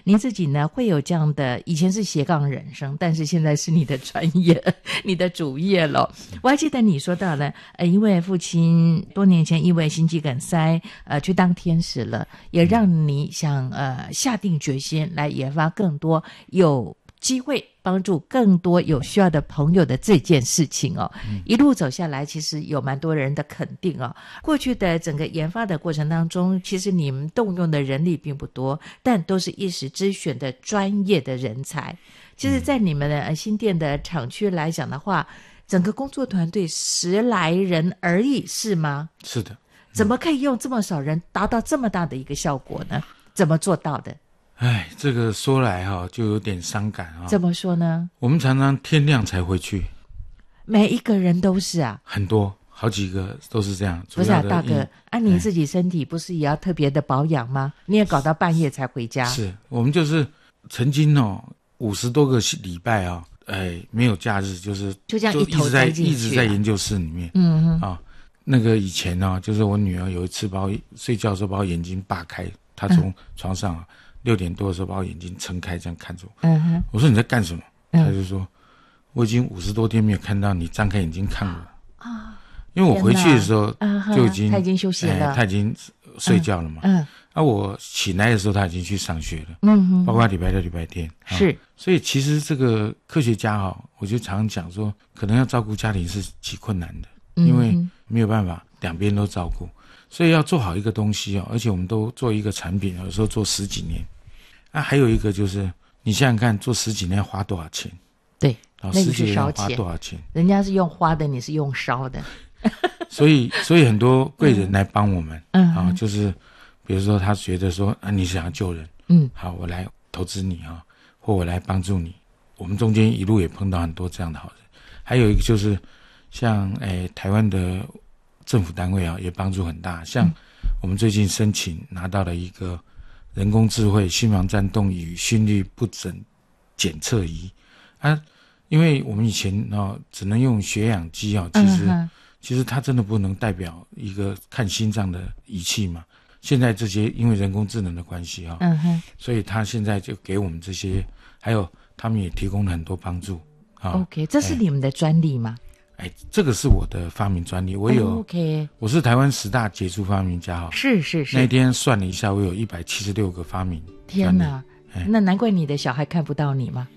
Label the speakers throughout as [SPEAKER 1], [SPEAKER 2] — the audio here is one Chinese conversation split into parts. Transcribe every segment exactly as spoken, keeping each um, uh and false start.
[SPEAKER 1] 您自己呢会有这样的，以前是斜杠人生，但是现在是你的专业你的主业了。我还记得你说到了呃，因为父亲多年前因为心肌梗塞呃去当天使了，也让你想呃下定决心来研发更多有机会帮助更多有需要的朋友的这件事情哦，嗯、一路走下来，其实有蛮多人的肯定哦。过去的整个研发的过程当中，其实你们动用的人力并不多，但都是一时之选的专业的人才。其实，在你们的新店的厂区来讲的话，整个工作团队十来人而已，是吗？
[SPEAKER 2] 是的。嗯、
[SPEAKER 1] 怎么可以用这么少人达到这么大的一个效果呢？怎么做到的？
[SPEAKER 2] 哎，这个说来哈、哦、就有点伤感啊、哦。
[SPEAKER 1] 怎么说呢？
[SPEAKER 2] 我们常常天亮才回去，
[SPEAKER 1] 每一个人都是啊，
[SPEAKER 2] 很多好几个都是这样。
[SPEAKER 1] 不是啊，大哥，啊，你自己身体不是也要特别的保养吗？你也搞到半夜才回家。
[SPEAKER 2] 是我们就是曾经哦，五十多个礼拜啊、哦，哎，没有假日，就是
[SPEAKER 1] 就这样一头栽进去、啊，
[SPEAKER 2] 一直在研究室里面。
[SPEAKER 1] 嗯哼，
[SPEAKER 2] 啊、哦，那个以前呢、哦，就是我女儿有一次把我睡觉的时候把我眼睛扒开，她从床上啊。嗯六点多的时候把我眼睛撑开这样看着我，
[SPEAKER 1] 嗯哼，
[SPEAKER 2] 我说你在干什么？
[SPEAKER 1] 嗯、
[SPEAKER 2] 他就说我已经五十多天没有看到你张开眼睛看我啊，因为我回去的时候就已经、
[SPEAKER 1] 嗯、他已经休息了、
[SPEAKER 2] 哎，他已经睡觉了嘛，
[SPEAKER 1] 嗯，
[SPEAKER 2] 啊，我醒来的时候他已经去上学了，
[SPEAKER 1] 嗯哼，
[SPEAKER 2] 包括礼拜六、礼拜天
[SPEAKER 1] 是、
[SPEAKER 2] 啊，所以其实这个科学家哈、哦，我就常常讲说，可能要照顾家庭是极困难的，
[SPEAKER 1] 嗯、
[SPEAKER 2] 因为没有办法两边都照顾。所以要做好一个东西哦，而且我们都做一个产品，有时候做十几年。啊，还有一个就是，你想想看，做十几年要花多少钱？
[SPEAKER 1] 对，
[SPEAKER 2] 然后
[SPEAKER 1] 那个是烧
[SPEAKER 2] 钱，花多少钱？
[SPEAKER 1] 人家是用花的，你是用烧的。
[SPEAKER 2] 所以，所以很多贵人来帮我们，
[SPEAKER 1] 嗯，
[SPEAKER 2] 啊，就是比如说他觉得说啊，你想要救人，
[SPEAKER 1] 嗯，
[SPEAKER 2] 好，我来投资你啊，或我来帮助你。我们中间一路也碰到很多这样的好人。还有一个就是像诶台湾的政府单位啊，也帮助很大。像我们最近申请拿到了一个人工智慧心房颤动与心律不整检测仪啊，因为我们以前啊只能用血氧机啊，其实、嗯、其实它真的不能代表一个看心脏的仪器嘛。现在这些因为人工智能的关系啊，
[SPEAKER 1] 嗯哼，
[SPEAKER 2] 所以他现在就给我们这些，还有他们也提供了很多帮助啊。
[SPEAKER 1] OK， 这是你们的专利吗？
[SPEAKER 2] 哎，这个是我的发明专利，我有、
[SPEAKER 1] oh, OK，
[SPEAKER 2] 我是台湾十大杰出发明家哈。
[SPEAKER 1] 是是是。
[SPEAKER 2] 那天算了一下，我有一百七十六个发明。
[SPEAKER 1] 天哪，那难怪你的小孩看不到你吗？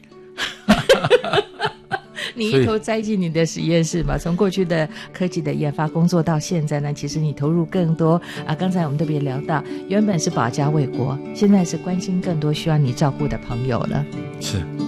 [SPEAKER 1] 你一头栽进你的实验室嘛，从过去的科技的研发工作到现在呢，其实你投入更多啊。刚才我们特别聊到，原本是保家卫国，现在是关心更多需要你照顾的朋友了。
[SPEAKER 2] 是。